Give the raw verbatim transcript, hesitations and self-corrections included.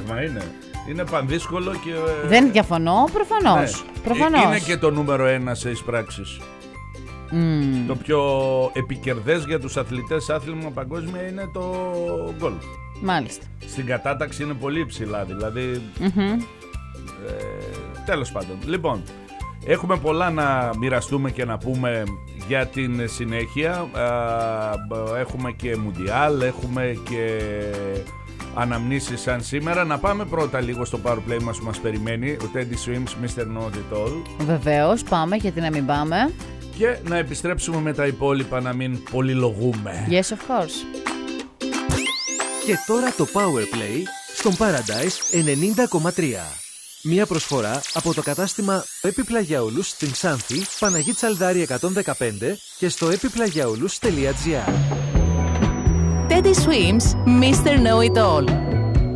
πράγμα είναι. Είναι πανδύσκολο και... Δεν διαφωνώ, προφανώς. Ναι. προφανώς. Είναι και το νούμερο ένα σε εισπράξεις. Mm. Το πιο επικερδές για τους αθλητές άθλημα παγκόσμια είναι το γκολ. Μάλιστα. Στην κατάταξη είναι πολύ υψηλά, δηλαδή. Mm-hmm. Ε, τέλος πάντων. Λοιπόν, έχουμε πολλά να μοιραστούμε και να πούμε για την συνέχεια. Ε, έχουμε και Μουντιάλ, έχουμε και αναμνήσεις σαν σήμερα. Να πάμε πρώτα λίγο στο Powerplay μας που μας περιμένει. Ο Teddy Swims, μίστερ Know It All. Βεβαίως, πάμε, γιατί να μην πάμε. Και να επιστρέψουμε με τα υπόλοιπα, να μην πολυλογούμε. Yes, of course. Και τώρα το Powerplay στον Paradise ενενήντα κόμμα τρία. Μία προσφορά από το κατάστημα Επιπλαγιαούλους στην Ξάνθη, Παναγή Τσαλδάρη εκατόν δεκαπέντε και στο επιπλαγιαούλους τελεία τζι άρ. Teddy Swims, μίστερ Know It All.